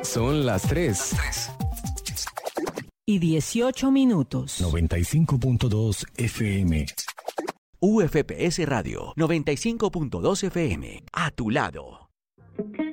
Son las 3. Y 18 minutos. 95.2 FM. UFPS Radio 95.2 FM. A tu lado.